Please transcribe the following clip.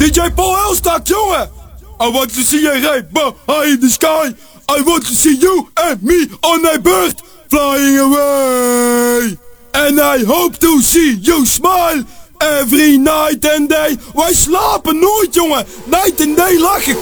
DJ Paul Elstak, jongen! I want to see a ray behind the sky. I want to see you and me on a bird flying away. And I hope to see you smile every night and day. Wij slapen nooit, jongen. Night and day lachen.